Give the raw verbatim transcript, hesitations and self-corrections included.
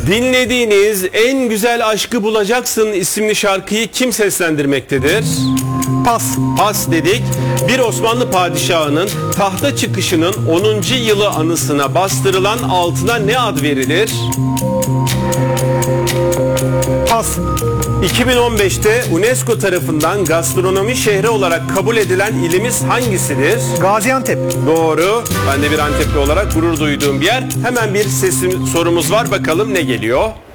Dinlediğiniz En Güzel Aşkı Bulacaksın isimli şarkıyı kim seslendirmektedir? Pas. Pas dedik. Bir Osmanlı padişahının tahta çıkışının onuncu yılı anısına bastırılan altına ne ad verilir? Pas. iki bin on beşte UNESCO tarafından gastronomi şehri olarak kabul edilen ilimiz hangisidir? Gaziantep. Doğru. Ben de bir Antepli olarak gurur duyduğum bir yer. Hemen bir sesim sorumuz var. Bakalım ne geliyor?